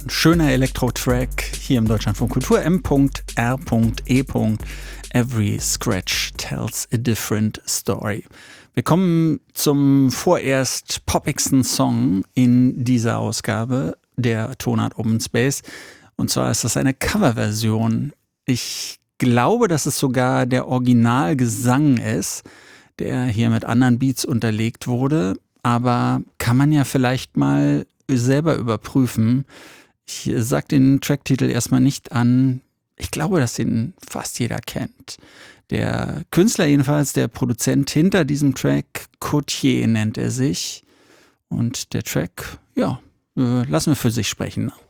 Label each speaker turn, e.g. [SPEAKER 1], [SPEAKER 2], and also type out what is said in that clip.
[SPEAKER 1] schöner Elektro-Track hier im Deutschlandfunk Kultur. M.R.E. Every Scratch tells a different story. Wir kommen zum vorerst poppigsten Song in dieser Ausgabe der Tonart Open Space. Und zwar ist das eine Coverversion. Ich glaube, dass es sogar der Originalgesang ist, der hier mit anderen Beats unterlegt wurde. Aber kann man ja vielleicht mal selber überprüfen. Ich sage den Tracktitel erstmal nicht an. Ich glaube, dass den fast jeder kennt. Der Künstler jedenfalls, der Produzent hinter diesem Track, Coutier nennt er sich. Und der Track, ja, lassen wir für sich sprechen.